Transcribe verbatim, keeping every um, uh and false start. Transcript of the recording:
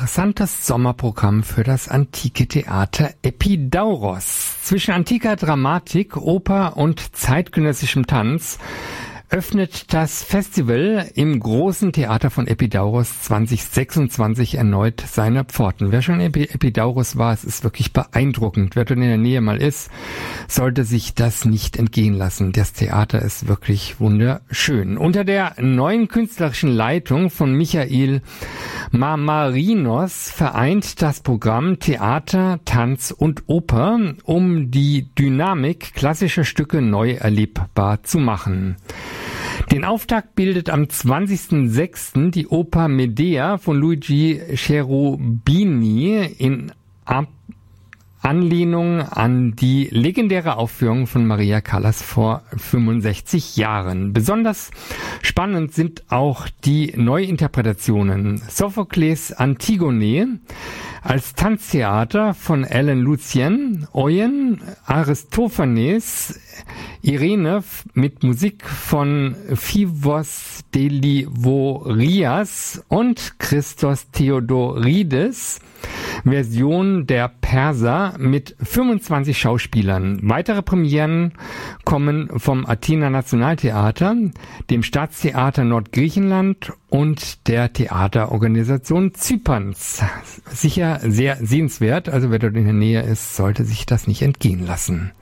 interessantes Sommerprogramm für das antike Theater Epidauros. Zwischen antiker Dramatik, Oper und zeitgenössischem Tanz öffnet das Festival im großen Theater von Epidauros zwanzig sechsundzwanzig erneut seine Pforten. Wer schon in Epidauros war, es ist wirklich beeindruckend. Wer dort in der Nähe mal ist, sollte sich das nicht entgehen lassen. Das Theater ist wirklich wunderschön. Unter der neuen künstlerischen Leitung von Michael Marmarinos vereint das Programm Theater, Tanz und Oper, um die Dynamik klassischer Stücke neu erlebbar zu machen. Den Auftakt bildet am zwanzigsten sechsten die Oper Medea von Luigi Cherubini in Ab- Anlehnung an die legendäre Aufführung von Maria Callas vor fünfundsechzig Jahren. Besonders spannend sind auch die Neuinterpretationen. Sophokles Antigone als Tanztheater von Alan Lucien, Eugen, Aristophanes, Irene mit Musik von Phivos Delivorias und Christos Theodorides, Version der Perser mit fünfundzwanzig Schauspielern. Weitere Premieren kommen vom Athener Nationaltheater, dem Staatstheater Nordgriechenland und der Theaterorganisation Zyperns. Sicher sehr sehenswert, also wer dort in der Nähe ist, sollte sich das nicht entgehen lassen.